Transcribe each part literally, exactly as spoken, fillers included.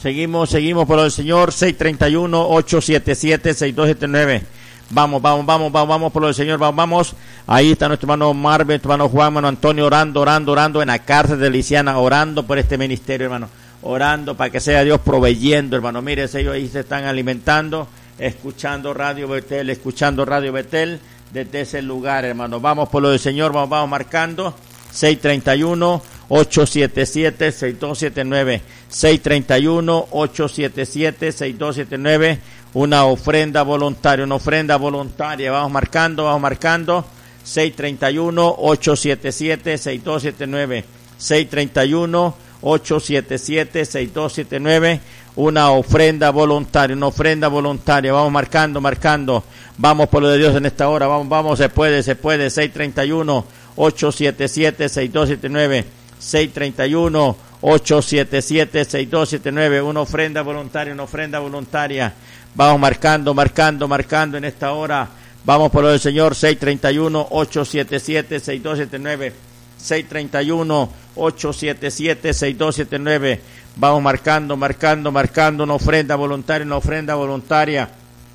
Seguimos, seguimos por el Señor, seis tres uno, ocho siete siete, seis dos siete nueve. Vamos, vamos, vamos, vamos, vamos por el Señor, vamos, vamos. Ahí está nuestro hermano Marvin, nuestro hermano Juan, hermano Antonio, orando, orando, orando en la cárcel de Lisiana, orando por este ministerio, hermano. Orando para que sea Dios proveyendo, hermano. Mire, ellos ahí se están alimentando, escuchando Radio Betel, escuchando Radio Betel desde ese lugar, hermano. Vamos por lo del Señor, vamos, vamos marcando. seis tres uno, ocho siete siete, seis dos siete nueve. seis tres uno, ocho siete siete, seis dos siete nueve. Una ofrenda voluntaria, una ofrenda voluntaria. Vamos marcando, vamos marcando. seis tres uno, ocho siete siete, seis dos siete nueve. seis tres uno, ocho siete siete, seis dos siete nueve. Una ofrenda voluntaria, una ofrenda voluntaria. Vamos marcando, marcando. Vamos por lo de Dios en esta hora. Vamos, vamos, se puede, se puede. seis tres uno, ocho siete siete, seis dos siete nueve. seis tres uno, ocho siete siete, seis dos siete nueve. Una ofrenda voluntaria, una ofrenda voluntaria. Vamos marcando, marcando, marcando en esta hora. Vamos por lo del Señor. seis tres uno, ocho siete siete, seis dos siete nueve. seis tres uno, ocho siete siete, seis dos siete nueve. Vamos marcando, marcando, marcando una ofrenda voluntaria, una ofrenda voluntaria.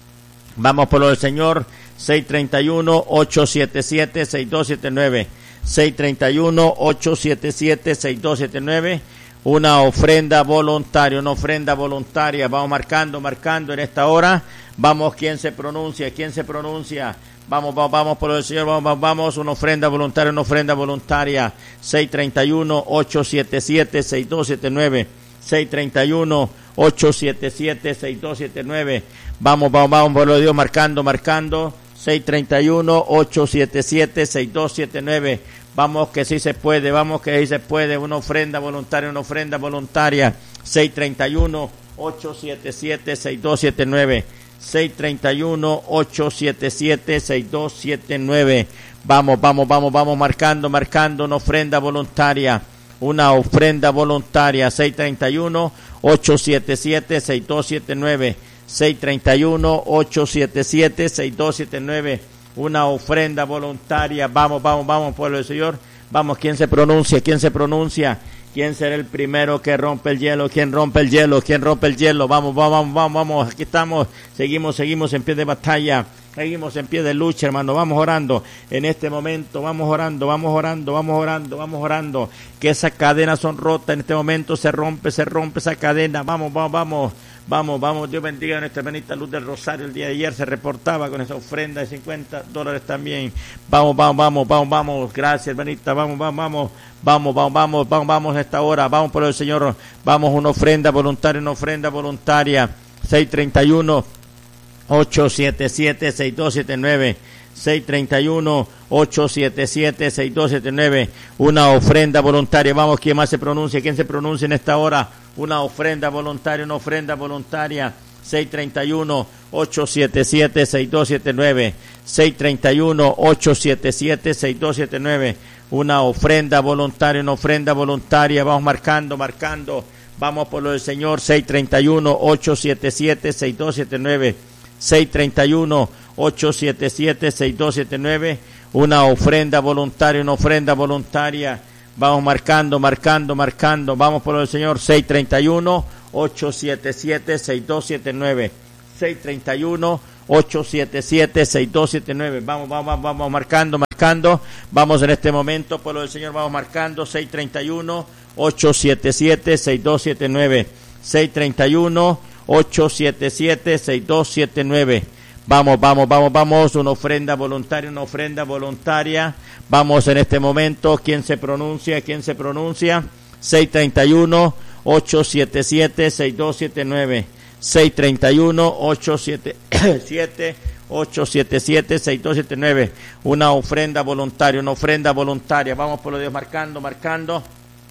Vamos por lo del Señor. seis tres uno, ocho siete siete, seis dos siete nueve. seis tres uno, ocho siete siete, seis dos siete nueve. Una ofrenda voluntaria, una ofrenda voluntaria. Vamos marcando, marcando en esta hora. Vamos, ¿quién se pronuncia? ¿Quién se pronuncia? Vamos, vamos, vamos por el Señor, vamos, vamos, vamos, una ofrenda voluntaria, una ofrenda voluntaria. seis tres uno, ocho siete siete, seis dos siete nueve. seis tres uno, ocho siete siete, seis dos siete nueve. Vamos, vamos, vamos por lo de Dios, marcando, marcando. seis tres uno, ocho siete siete, seis dos siete nueve. Vamos que sí se puede, vamos que sí se puede. Una ofrenda voluntaria, una ofrenda voluntaria. seis tres uno, ocho siete siete, seis dos siete nueve. seis tres uno, ocho siete siete, seis dos siete nueve. Vamos, vamos, vamos, vamos marcando, marcando una ofrenda voluntaria. Una ofrenda voluntaria. seis tres uno, ocho siete siete, seis dos siete nueve. seis tres uno, ocho siete siete, seis dos siete nueve. Una ofrenda voluntaria. Vamos, vamos, vamos, pueblo del Señor. Vamos, ¿quién se pronuncia? ¿Quién se pronuncia? ¿Quién será el primero que rompe el hielo? ¿Quién rompe el hielo? ¿Quién rompe el hielo? Vamos, vamos, vamos, vamos, vamos. Aquí estamos. Seguimos, seguimos en pie de batalla. Seguimos en pie de lucha, hermano. Vamos orando en este momento. Vamos orando, vamos orando, vamos orando, vamos orando. Que esas cadenas son rotas. En este momento se rompe, se rompe esa cadena. Vamos, vamos, vamos. Vamos, vamos, Dios bendiga a nuestra hermanita Luz del Rosario. El día de ayer se reportaba con esa ofrenda de cincuenta dólares también. Vamos, vamos, vamos, vamos, vamos. Gracias, hermanita. Vamos, vamos, vamos. Vamos, vamos, vamos, vamos, vamos a esta hora. Vamos por el Señor. Vamos, una ofrenda voluntaria, una ofrenda voluntaria. seis tres uno, ocho siete siete, seis dos siete nueve. seis tres uno, ocho siete siete, seis dos siete nueve. Una ofrenda voluntaria. Vamos, ¿quién más se pronuncia? ¿Quién se pronuncia en esta hora? Una ofrenda voluntaria, una ofrenda voluntaria. seis tres uno, ocho siete siete, seis dos siete nueve. seis tres uno, ocho siete siete, seis dos siete nueve. Una ofrenda voluntaria, una ofrenda voluntaria. Vamos marcando, marcando. Vamos por lo del Señor. seis tres uno, ocho siete siete, seis dos siete nueve. seis tres uno, ocho siete siete, seis dos siete nueve. Una ofrenda voluntaria, una ofrenda voluntaria. Vamos marcando, marcando, marcando. Vamos por el Señor. seis tres uno, ocho siete siete, seis dos siete nueve. seis tres uno, ocho siete siete, seis dos siete nueve. Vamos, vamos, vamos marcando, marcando. Vamos en este momento por el Señor. Vamos marcando. seis tres uno, ocho siete siete, seis dos siete nueve. seis tres uno, ocho siete siete, seis dos siete nueve. Vamos, vamos, vamos, vamos. Una ofrenda voluntaria, una ofrenda voluntaria. Vamos en este momento. ¿Quién se pronuncia? ¿Quién se pronuncia? seis tres uno, ocho siete siete, seis dos siete nueve. seis tres uno, ocho siete siete, ocho siete siete, seis dos siete nueve. Una ofrenda voluntaria, una ofrenda voluntaria. Vamos por lo de Dios marcando, marcando.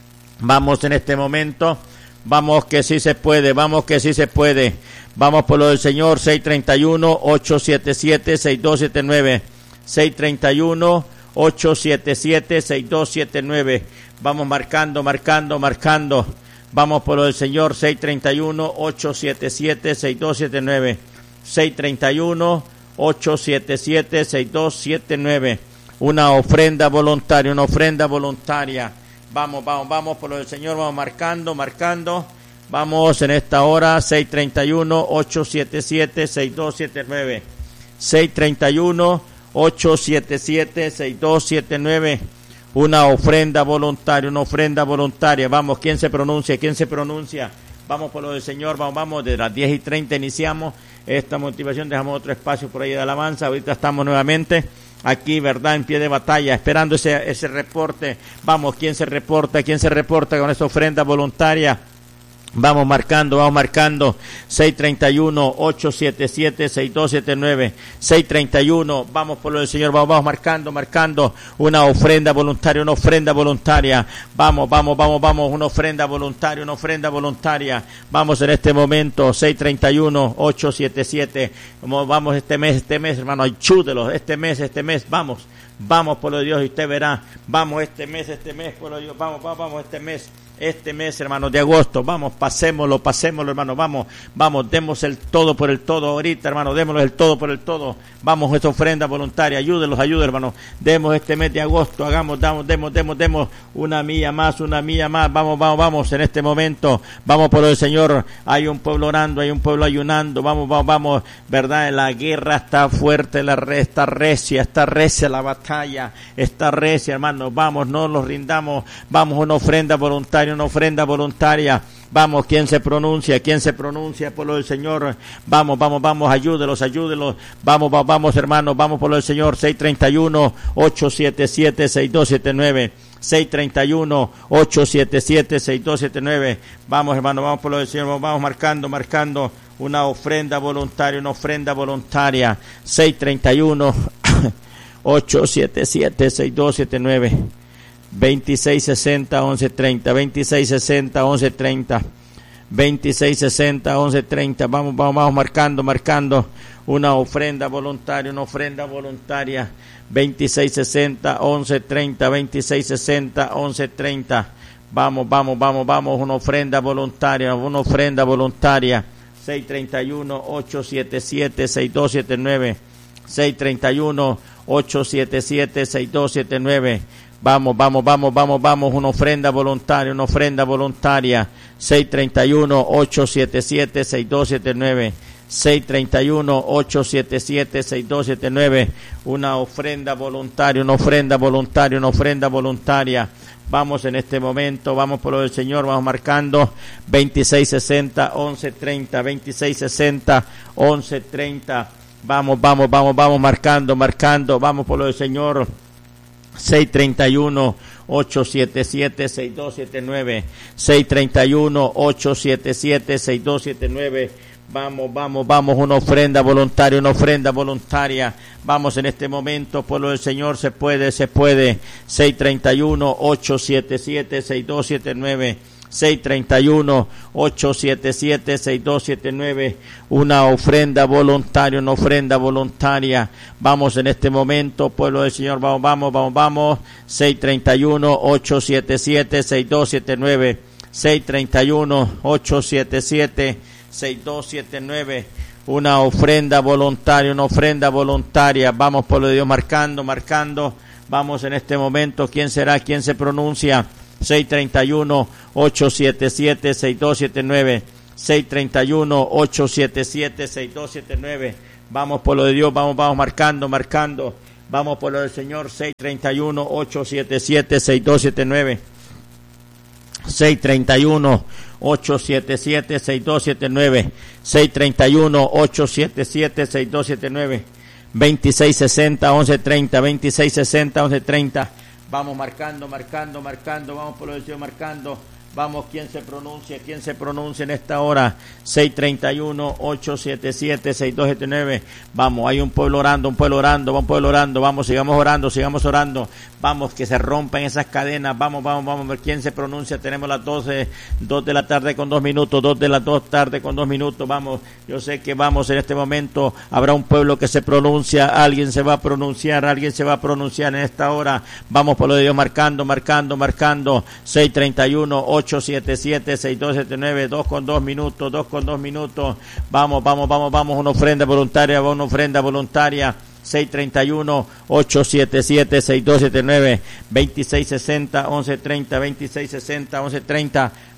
Vamos en este momento. Vamos que sí se puede, vamos que sí se puede. Vamos por lo del Señor. seis tres uno, ocho siete siete, seis dos siete nueve. seis tres uno, ocho siete siete, seis dos siete nueve. Vamos marcando, marcando, marcando. Vamos por lo del Señor. seis tres uno, ocho siete siete, seis dos siete nueve. seis tres uno, ocho siete siete, seis dos siete nueve. Una ofrenda voluntaria, una ofrenda voluntaria. Vamos, vamos, vamos por lo del Señor. Vamos marcando, marcando. Vamos en esta hora, seis treinta y uno, ocho siete siete, seis dos siete nueve. seis treinta y uno, ocho siete siete, seis dos siete nueve. Una ofrenda voluntaria, una ofrenda voluntaria. Vamos, ¿quién se pronuncia? ¿Quién se pronuncia? Vamos por lo del Señor, vamos, vamos, de las diez y treinta iniciamos esta motivación, dejamos otro espacio por ahí de alabanza. Ahorita estamos nuevamente aquí, ¿verdad?, en pie de batalla, esperando ese, ese reporte. Vamos, ¿quién se reporta? ¿Quién se reporta con esa ofrenda voluntaria? Vamos marcando, vamos marcando, seis treinta y uno, ocho siete siete, seis dos siete nueve, seis treinta y uno, vamos por lo del Señor, vamos, vamos marcando, marcando, una ofrenda voluntaria, una ofrenda voluntaria, vamos, vamos, vamos, vamos, una ofrenda voluntaria, una ofrenda voluntaria, vamos en este momento, seis treinta y uno, ocho siete siete, vamos este mes, este mes, hermano, ayúdelos, este mes, este mes, vamos, vamos por lo de Dios y usted verá, vamos este mes, este mes, por lo de Dios, vamos, vamos, vamos este mes. Este mes, hermanos, de agosto, vamos, pasémoslo, pasémoslo, hermano, vamos, vamos, demos el todo por el todo ahorita, hermano, démoslo el todo por el todo, vamos, esta ofrenda voluntaria, ayúdenlos, ayúdenlos, hermano, demos este mes de agosto, hagamos, damos, demos, demos, demos una milla más, una milla más, vamos, vamos, vamos, en este momento, vamos por el Señor, hay un pueblo orando, hay un pueblo ayunando, vamos, vamos, vamos, verdad, la guerra está fuerte, la re, está recia, está recia la batalla, está recia, hermano, vamos, no nos rindamos, vamos, una ofrenda voluntaria, una ofrenda voluntaria, vamos, ¿quién se pronuncia? ¿Quién se pronuncia por lo del Señor? Vamos, vamos, vamos, ayúdelos, ayúdelos, vamos, vamos, vamos, hermanos, vamos por lo del Señor, seis treinta y uno, ocho siete siete, seis dos siete nueve, seis treinta y uno, ocho siete siete, seis dos siete nueve, vamos, hermano, vamos por lo del Señor, vamos, vamos marcando, marcando, una ofrenda voluntaria, una ofrenda voluntaria, seis treinta y uno, ocho siete siete, seis dos siete nueve, veintiséis sesenta, once treinta, veintiséis sesenta, once treinta, veintiséis sesenta, once treinta, vamos, vamos, vamos marcando, marcando, una ofrenda voluntaria, una ofrenda voluntaria, veintiséis sesenta, once treinta, veintiséis sesenta, once treinta, vamos, vamos, vamos, vamos, una ofrenda voluntaria, una ofrenda voluntaria, seis treinta y uno, ocho siete siete, seis dos siete nueve, seis treinta y uno, ocho siete siete, seis dos siete nueve, vamos, vamos, vamos, vamos, vamos, una ofrenda voluntaria, una ofrenda voluntaria, seis treinta y uno, ocho siete siete, seis dos siete nueve, seis treinta y uno, ocho siete siete, seis dos siete nueve, una ofrenda voluntaria, una ofrenda voluntaria, una ofrenda voluntaria, vamos en este momento, vamos por lo del Señor, vamos marcando, veintiséis sesenta, once treinta, veintiséis sesenta, once treinta, vamos, vamos, vamos, vamos marcando, marcando, vamos por lo del Señor, seis treinta y uno, ocho siete siete, seis dos siete nueve, seis treinta y uno, ocho siete siete, seis dos siete nueve, vamos, vamos, vamos, una ofrenda voluntaria, una ofrenda voluntaria, vamos en este momento, pueblo del Señor, se puede, se puede, seis treinta y uno, ocho siete siete, seis dos siete nueve, seis treinta y uno, ocho siete siete, seis dos siete nueve, una ofrenda voluntaria, una ofrenda voluntaria, vamos en este momento, pueblo del Señor, vamos, vamos, vamos, vamos, seis treinta y uno, ocho siete siete, seis dos siete nueve, seis treinta y uno, ocho siete siete, seis dos siete nueve, una ofrenda voluntaria, una ofrenda voluntaria, vamos, pueblo de Dios, marcando, marcando, vamos en este momento, ¿quién será? ¿Quién se pronuncia? seis treinta y uno, ocho siete siete, seis dos siete nueve, seis treinta y uno, ocho siete siete, seis dos siete nueve, vamos por lo de Dios, vamos, vamos marcando, marcando, vamos por lo del Señor, seis treinta y uno, ocho siete siete, seis dos siete nueve, seis treinta y uno, ocho siete siete, seis dos siete nueve, seis treinta y uno, ocho siete siete, seis dos siete nueve, veintiséis sesenta, once treinta, veintiséis sesenta, once treinta, vamos marcando, marcando, marcando, vamos por lo del Señor marcando, vamos, ¿quién se pronuncia? ¿Quién se pronuncia en esta hora? seis treinta y uno, ocho siete siete, seis dos siete nueve, vamos, hay un pueblo orando, un pueblo orando, un pueblo orando, vamos, sigamos orando, sigamos orando, vamos, que se rompan esas cadenas, vamos, vamos, vamos, a ver quién se pronuncia, tenemos las doce, dos de la tarde con dos minutos, dos de las dos tarde con dos minutos, vamos, yo sé que vamos, en este momento habrá un pueblo que se pronuncia, alguien se va a pronunciar, alguien se va a pronunciar en esta hora, vamos por lo de Dios, marcando, marcando, marcando, seis treinta y uno, ocho siete siete, seis dos siete nueve, dos con dos minutos, dos con dos minutos, vamos, vamos, vamos, vamos, una ofrenda voluntaria, una ofrenda voluntaria, seis treinta y uno, ocho siete siete, seis dos siete nueve, veintiséis sesenta, once treinta, veintiséis sesenta, once treinta,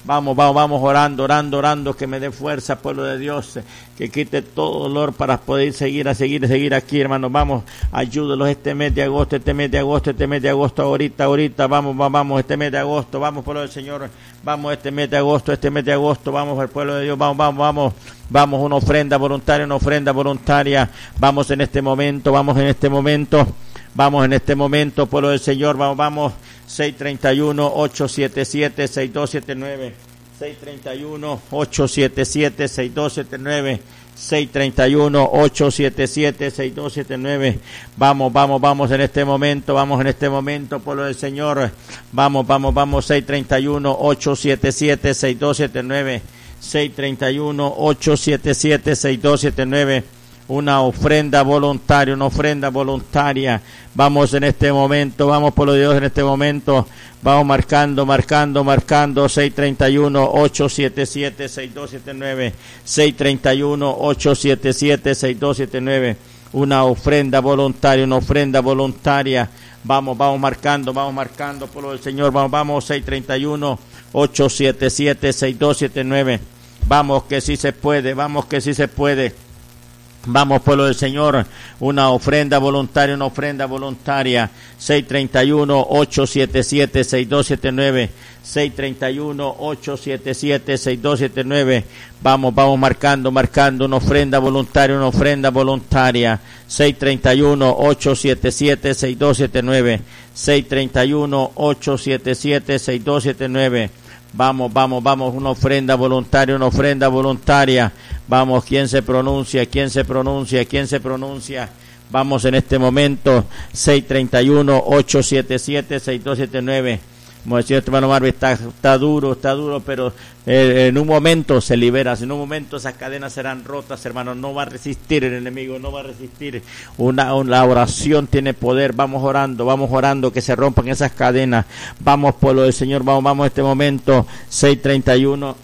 Vamos, vamos, vamos orando, orando, orando, que me dé fuerza, pueblo de Dios, que quite todo dolor para poder seguir, a seguir, a seguir aquí, hermanos. Vamos, ayúdelos este mes de agosto, este mes de agosto, este mes de agosto, ahorita, ahorita, vamos, vamos, vamos, este mes de agosto, vamos, pueblo del Señor, vamos, este mes de agosto, este mes de agosto, vamos, el pueblo de Dios, vamos, vamos, vamos, vamos, una ofrenda voluntaria, una ofrenda voluntaria, vamos en este momento, vamos en este momento, vamos en este momento, pueblo del Señor, vamos, vamos, seis treinta y uno, ocho siete siete, seis dos siete nueve, seis treinta y uno, ocho siete siete, seis dos siete nueve, seis treinta y uno, ocho siete siete, seis dos siete nueve. Vamos, vamos, vamos en este momento, vamos en este momento, pueblo del Señor. Vamos, vamos, vamos, seis treinta y uno, ocho siete siete, seis dos siete nueve, seis treinta y uno, ocho siete siete, seis dos siete nueve. Una ofrenda voluntaria, una ofrenda voluntaria. Vamos en este momento, vamos por los Dios en este momento. Vamos marcando, marcando, marcando. seis treinta y uno, ocho siete siete, seis dos siete nueve. seis treinta y uno, ocho siete siete, seis dos siete nueve. Una ofrenda voluntaria, una ofrenda voluntaria. Vamos, vamos marcando, vamos marcando por el Señor. Vamos, vamos, seis treinta y uno, ocho siete siete, seis dos siete nueve. Vamos que sí se puede, vamos que sí se puede. Vamos, pueblo del Señor, una ofrenda voluntaria, una ofrenda voluntaria. seis treinta y uno, ocho siete siete, seis dos siete nueve. seis treinta y uno, ocho siete siete, seis dos siete nueve. Vamos, vamos marcando, marcando una ofrenda voluntaria, una ofrenda voluntaria. seis treinta y uno, ocho siete siete, seis dos siete nueve. seis treinta y uno, ocho siete siete, seis dos siete nueve. Vamos, vamos, vamos, una ofrenda voluntaria, una ofrenda voluntaria. Vamos, ¿quién se pronuncia? ¿Quién se pronuncia? ¿Quién se pronuncia? Vamos en este momento, seis treinta y uno, ocho siete siete, seis dos siete nueve. Como decía este hermano Marvin, está, está duro, está duro, pero eh, en un momento se libera, en un momento esas cadenas serán rotas, hermano, no va a resistir el enemigo, no va a resistir. Una, una oración tiene poder, vamos orando, vamos orando, que se rompan esas cadenas. Vamos por lo del Señor, vamos, vamos en este momento, seis treinta y uno,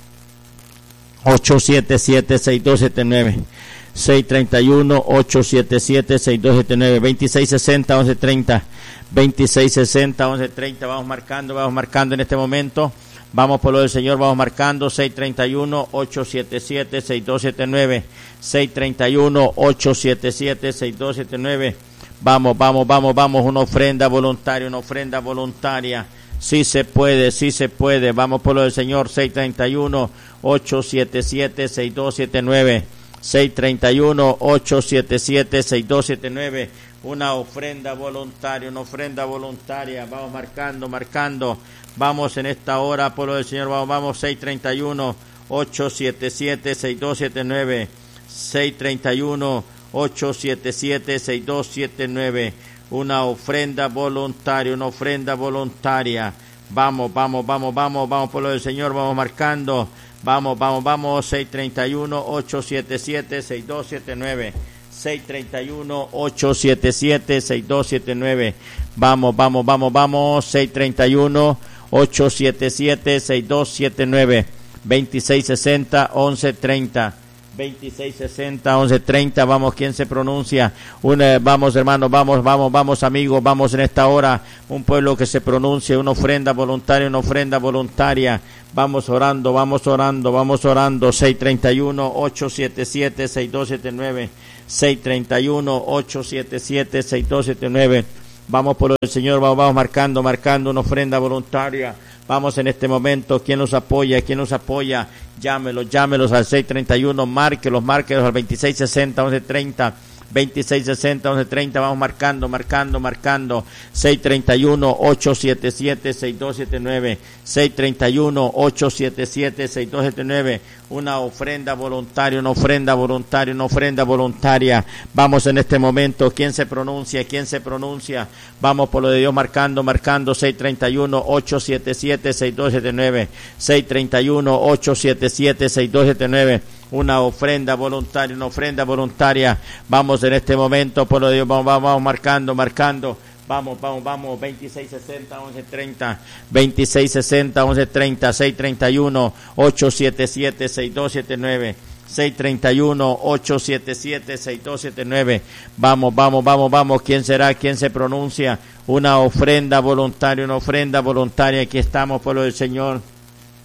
ocho siete siete, seis dos siete nueve. seis treinta y uno, ocho siete siete, seis dos siete nueve, veintiséis sesenta, once treinta, veintiséis sesenta, once treinta, vamos marcando, vamos marcando en este momento, vamos por lo del Señor, vamos marcando, seis treinta y uno, ocho siete siete, seis dos siete nueve, seis treinta y uno, ocho siete siete, seis dos siete nueve, vamos, vamos, vamos, vamos, una ofrenda voluntaria, una ofrenda voluntaria, sí se puede, sí se puede, vamos por lo del Señor, seis treinta y uno, ocho siete siete, seis dos siete nueve, seis treinta y uno, ocho siete siete, seis dos siete nueve, una ofrenda voluntaria, una ofrenda voluntaria, vamos marcando, marcando, vamos en esta hora, pueblo del Señor, vamos, vamos, seis treinta y uno, ocho siete siete, seis dos siete nueve, seis treinta y uno, ocho siete siete, seis dos siete nueve, una ofrenda voluntaria, una ofrenda voluntaria, vamos, vamos, vamos, vamos, vamos, pueblo del Señor, vamos marcando, vamos, vamos, vamos, seis treinta y uno, ocho siete siete, seis dos siete nueve, seis treinta y uno, ocho siete siete, seis dos siete nueve, vamos, vamos, vamos, vamos, seis treinta y uno, ocho siete siete, seis dos siete nueve, veintiséis sesenta, once treinta, veintiséis sesenta, once treinta, vamos, ¿quién se pronuncia? Una, vamos, hermanos, vamos, vamos, vamos, amigos, vamos en esta hora, un pueblo que se pronuncie, una ofrenda voluntaria, una ofrenda voluntaria, vamos orando, vamos orando, vamos orando, seis treinta y uno, ocho siete siete, seis dos siete nueve, seis treinta y uno, ocho siete siete, seis dos siete nueve, vamos por el Señor, vamos, vamos marcando, marcando una ofrenda voluntaria, vamos en este momento, ¿quién nos apoya? ¿Quién nos apoya? Llámelos, llámelos al seis treinta y uno, márquelos, márquelos al veintiséis sesenta, once treinta, veintiséis sesenta, once treinta, vamos marcando, marcando, marcando, seis treinta y uno, ocho siete siete, seis dos siete nueve, seis treinta y uno, ocho siete siete, seis dos siete nueve, una ofrenda voluntaria, una ofrenda voluntaria, una ofrenda voluntaria, vamos en este momento, ¿quién se pronuncia? ¿Quién se pronuncia? Vamos por lo de Dios marcando, marcando, seis treinta y uno, ocho siete siete, seis dos siete nueve, seis treinta y uno, ocho siete siete, seis dos siete nueve, una ofrenda voluntaria, una ofrenda voluntaria, vamos en este momento, por lo de Dios, vamos, vamos, vamos marcando, marcando, vamos, vamos, vamos, veintiséis sesenta, once treinta, veintiséis sesenta, once treinta, seis treinta y uno, ocho siete siete, seis dos siete nueve, seis treinta y uno, ocho siete siete, seis dos siete nueve, vamos, vamos, vamos, vamos, ¿quién será? ¿Quién se pronuncia? Una ofrenda voluntaria, una ofrenda voluntaria, aquí estamos, pueblo del Señor.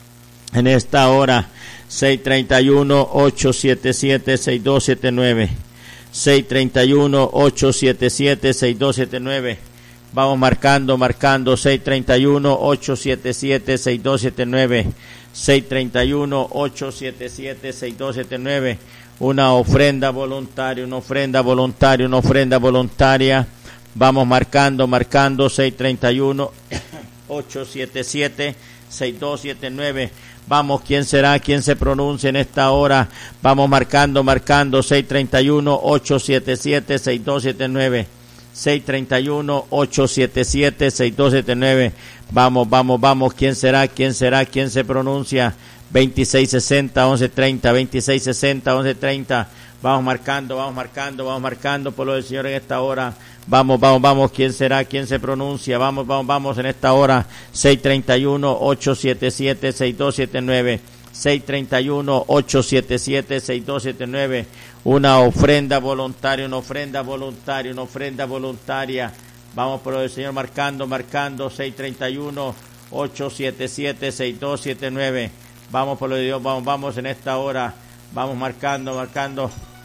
en esta hora. seis treinta y uno, ocho siete siete, seis dos siete nueve. seis treinta y uno, ocho siete siete, seis dos siete nueve. Vamos marcando, marcando. seis treinta y uno, ocho siete siete, seis dos siete nueve. seis treinta y uno, ocho siete siete, seis dos siete nueve. Una ofrenda voluntaria, una ofrenda voluntaria, una ofrenda voluntaria. Vamos marcando, marcando. seis treinta y uno, ocho siete siete, seis dos siete nueve. Vamos, ¿quién será? ¿Quién se pronuncia en esta hora? Vamos marcando, marcando. seis treinta y uno, ocho siete siete, seis dos siete nueve. seis treinta y uno, ocho siete siete, seis dos siete nueve. Vamos, vamos, vamos. ¿Quién será? ¿Quién será? ¿Quién se pronuncia? veintiséis sesenta, once treinta. veintiséis sesenta, once treinta. Vamos marcando, vamos marcando, vamos marcando por lo del Señor en esta hora. Vamos, vamos, vamos. ¿Quién será? ¿Quién se pronuncia? Vamos, vamos, vamos en esta hora. seis treinta y uno, ocho siete siete, seis dos siete nueve. seis treinta y uno, ocho siete siete, seis dos siete nueve. Una ofrenda voluntaria, una ofrenda voluntaria, una ofrenda voluntaria. Vamos por lo del Señor marcando, marcando. seis treinta y uno, ocho siete siete, seis dos siete nueve. Vamos por lo de Dios, vamos, vamos en esta hora. Vamos marcando, marcando.